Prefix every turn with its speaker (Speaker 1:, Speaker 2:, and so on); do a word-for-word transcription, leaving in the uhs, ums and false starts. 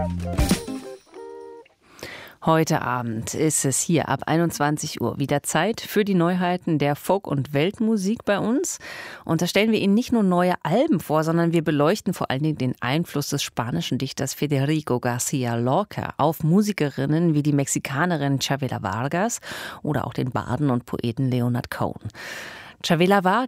Speaker 1: Heute Abend ist es hier ab einundzwanzig Uhr wieder Zeit für die Neuheiten der Folk- und Weltmusik bei uns. Und da stellen wir Ihnen nicht nur neue Alben vor, sondern wir beleuchten vor allen Dingen den Einfluss des spanischen Dichters Federico García Lorca auf Musikerinnen wie die Mexikanerin Chavela Vargas oder auch den Barden und Poeten Leonard Cohen. Chavela war